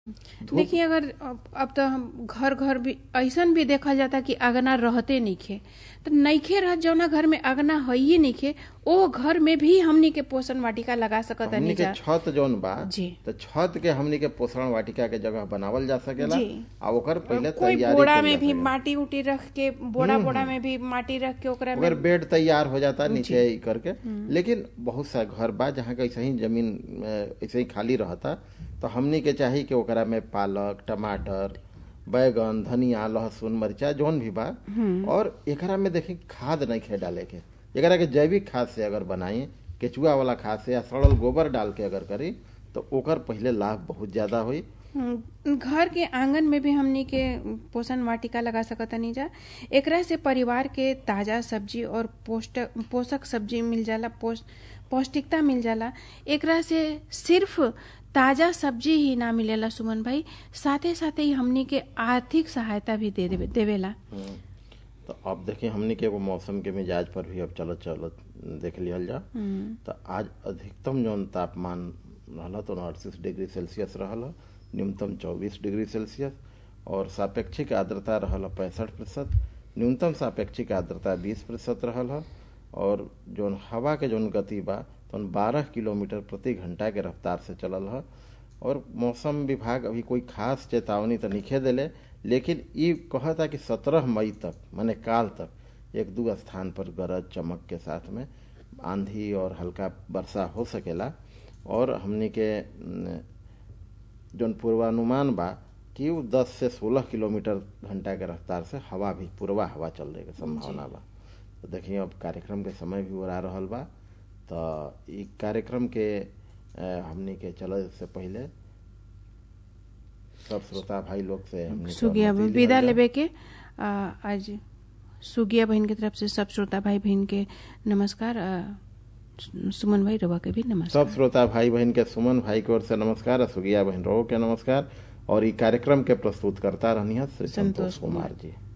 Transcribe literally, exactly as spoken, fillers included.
धूप। देखिए अगर अब अब तो हम घर घर भी ऐसन भी देखा जाता कि अगना रहते नइखे, तो नइखे रह जौना घर में अगना हइये नइखे ओ घर में भी हमनी के पोषण वाटिका लगा तो सकत हमनी के जा। छत जौन बा, जी तो छत के हमनी के पोषण वाटिका के जगह बनावल जा सकेला जी। आ ओकर पहिले कोई तैयारी बोड़ा कइल में जा भी सकेला। माटी उटी रख के, बोड़ा हम्म बोड़ा हम्म में भी माटी रख के ओकरा में। अगर बेड तैयार हो जाता जी नीचे ही करके। लेकिन बहुत सा घर बा जहाँ का ऐसे ही जमीन अ, ऐसे ही खाली रहता, तो हमनी के चाही कि ओकरा में पालक, टमाटर, बैगन, धनिया, लहसुन, मरिचा जौन भी बा, और एकरा में देखी खाद नहीं खे डाले के। एकरा के जैविक खाद से अगर बनाई, केचुआ वाला खाद से या सड़ल गोबर डाल के अगर करी, तो ओकर पहिले लाभ बहुत ज्यादा हुई। हम्म, घर के आंगन में भी हमनी के पोषण वाटिका लगा सकतनी जा। एकरा से परिवार के ताजा सब्जी और पोषक पोषक सब्जी मिल जाला, पोष पौष्टिकता मिल जाला। एकरा से सिर्फ ताजा सब्जी ही ना मिलेला सुमन भाई, साथे साथे ही हमनी के आर्थिक सहायता भी दे देवे, देवेला। हम्म, तो अब देखिए हमनी के एगो मौसम के मिजाज पर भी अब चलत चलत देख लिहल जा। तो आज अधिकतम जौन तापमान रहला तो अड़तीस डिग्री सेल्सियस रहल, न्यूनतम चौबीस डिग्री सेल्सियस, और सापेक्षिक आर्द्रता रहल पैंसठ प्रतिशत, न्यूनतम सापेक्षिक आर्द्रता बीस प्रतिशत रहल ह, और जौन हवा के जौन गति बा तौन बारह किलोमीटर प्रति घंटा के रफ्तार से चलल ह। और मौसम विभाग अभी कोई खास चेतावनी तो नहीं देले, लेकिन ये कहता कि सत्रह मई तक माने काल तक एक दो स्थान पर गरज चमक के साथ में आंधी और हल्का वर्षा हो सकेला। और हमनी के जौन पूर्वानुमान बा कि वो दस से सोलह किलोमीटर घंटा के रफ्तार से हवा भी पूर्वा हवा चलने के संभावना बा। तो देखिए अब कार्यक्रम के समय भी ओरा रहल बा, तो ई कार्यक्रम के हमनी के चले से पहले सब श्रोता भाई लोग से हमनी सुगिया विदा लेबे के आ, आज सुगिया बहन के तरफ से सब श्रोता भाई बहन के नमस्कार। आ, सुमन भाई रवा के भी नमस्कार। सब श्रोता भाई बहन के सुमन भाई की ओर से नमस्कार, सुगिया बहन रो के नमस्कार। और ई कार्यक्रम के प्रस्तुत करता रहनी है श्री संतोष कुमार जी।